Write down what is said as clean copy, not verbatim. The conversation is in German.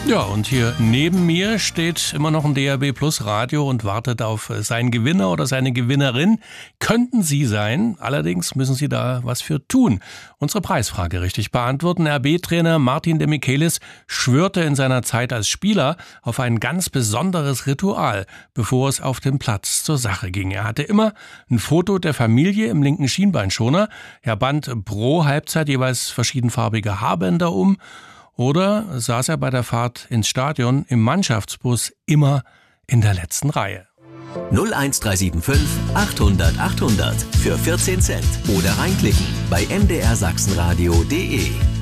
Ja, und hier neben mir steht immer noch ein DAB Plus Radio und wartet auf seinen Gewinner oder seine Gewinnerin. Könnten Sie sein, allerdings müssen Sie da was für tun. Unsere Preisfrage richtig beantworten. RB-Trainer Martin de Michelis schwörte in seiner Zeit als Spieler auf ein ganz besonderes Ritual, bevor es auf dem Platz zur Sache ging. Er hatte immer ein Foto der Familie im linken Schienbeinschoner. Er band pro Halbzeit jeweils verschiedenfarbige Haarbänder um. Oder saß er bei der Fahrt ins Stadion im Mannschaftsbus immer in der letzten Reihe. 01375 800 800 für 14 Cent oder reinklicken bei mdrsachsenradio.de.